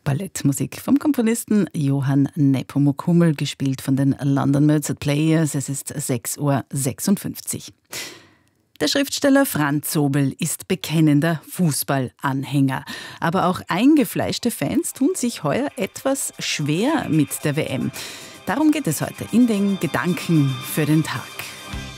Ballettmusik vom Komponisten Johann Nepomuk Hummel, gespielt von den London Mozart Players. Es ist 6:56 Uhr. Der Schriftsteller Franz Zobel ist bekennender Fußballanhänger. Aber auch eingefleischte Fans tun sich heuer etwas schwer mit der WM. Darum geht es heute in den Gedanken für den Tag.